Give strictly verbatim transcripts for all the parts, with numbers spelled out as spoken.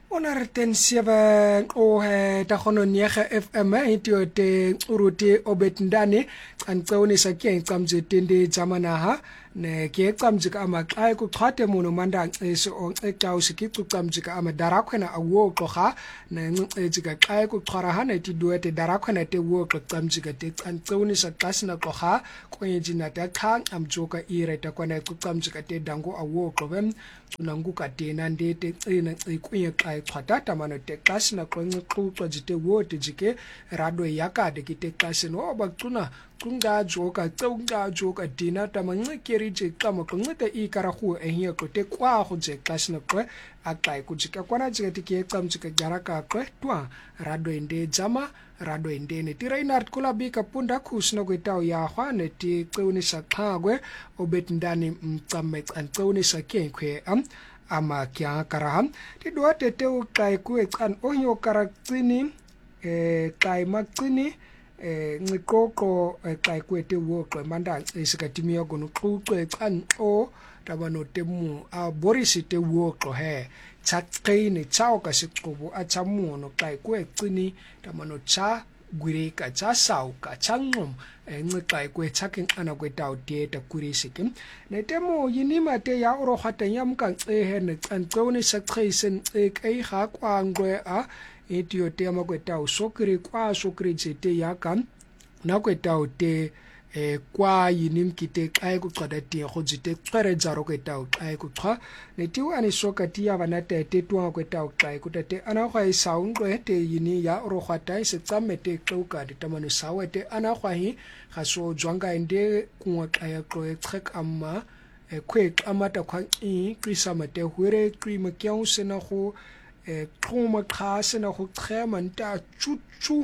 Ona re ten seven o he ta khono nyega F M hitio te uruti obetndane cancewoni sakhe icamje tende jamanaha ne ke camjika amaxay ku xhathe muno manda ncese o nceca usikicu camjika amadarakwana awo qoha ne ncecika xay ku xarahana ti duete darakwana te wo camjika te cancewoni saqasina qoha kwenjina ta xa amjoka ireta kwana ku camjika te dango awo qobem unanguka tena ndete cina ikuye xa xhatata mano te xasina qonxuxo jite wo tijike rado yakade kite xasina oba cuna kunga joka tsunga joka dina tamancikeri je xamo qonxita ikarahu ehia kote kwa go je xasina qwe aqai kujika kwana jike tike xamjika jaraka qwe twa rado inde jama rado inde ne tirainart kula bika punda khusna kwetaw ya hwane ti xewni saqhagwe obetndani mcamme cancewni sakhenkwe am ama kya karaham ti dote te uqai ku ecan onyo karakcini eh qai makcini eh nciqoqo xai kwete woqe manda isikatimiya gono xuxo ecan o tabano temu a borisi te woqo he chaqini chao ka siqobo a chamuno xai ku ecini tamano cha gwireka cha sauka changqom enxixa kwethakin ana kwetaw data kurisike netemo yinima te ya oro khatanya mkancehe ne cancewni saqheisen ekei ga kwangwe a etio te amakwetaw sokri kwa sokri jete yakam na kwetaw te eh kwa yinimkite xai kuqada te go jite xere jaro kwetaw xai kuqha netiwa ani sokati ya bana te tetwa kwetaw xai kutate ana gwa isaungwe te yini ya oro khata se tsamete xuka de tamano sawete ana gwa hi ga so jwanga inde kunwa xaya xo exek amma e quick amata khwa i krisa mate hwere krima kyau sena go e xoma khase na go xema nta chuchu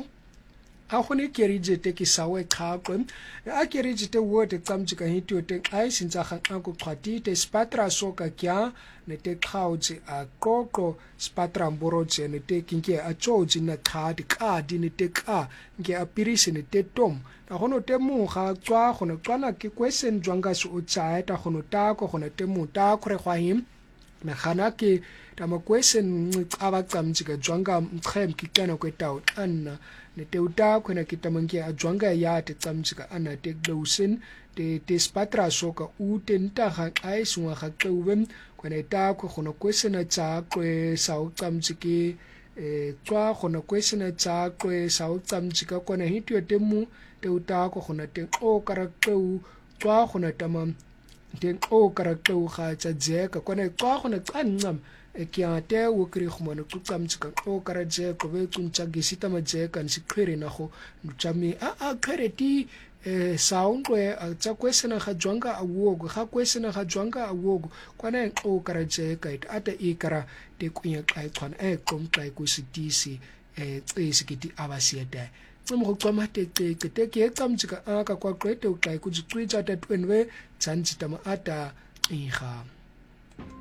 a gone kerije te ke sawe xaqwe a kerije te wote tsamjika hitio te ai sinza khanga ku xwati te spatra soka kya ne te khauji a qoqo spatra mboroje ne te kinke a choji na khadi kadi ne te ka nge a pirisi ne te tom ta gono te mu ga tswa gono tswana ke question jwanga se o tsaya ta gono ta ko gono te mu ta khore khwa him na khana ke tama question ncaba tsamjika jwanga mkhem kikana kwetaw anna ne te uta khona kitamanke a jwanga ya te tsamjika ana te glowsin te te spatra soka u te nta ga ai sunga ga qewem khona ta ko khona question a tsa kwe sa u tsamjike e tswa khona question a tsa kwe sa u tsamjika kona hityo te mu te uta ko khona te o karakeu tswa khona tamam te o karakeu ga tsa jeka kona tswa khona tsancam ekya te wo kri khumana ku tsamjika o karaje ko be tsuntsa gisita majeka nsikhwere na go ntsami a a khereti eh saungwe a tsa kwesena ga jwanga a wogo ga kwesena ga jwanga a wogo kwana o karaje ka ita ata ikara te kunya kai khwana e qomqa ku sitisi eh tsisikiti abasieta tsemo go tsoma te te te ke tsamjika a ka kwa qete o kai ku tsitsa ta twenwe tsantsita ma ata iga